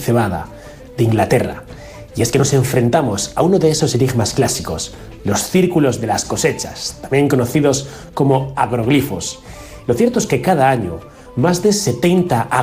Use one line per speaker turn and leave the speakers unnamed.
cebada, de Inglaterra. Y es que nos enfrentamos a uno de esos enigmas clásicos, los círculos de las cosechas, también conocidos como agroglifos. Lo cierto es que cada año más de 70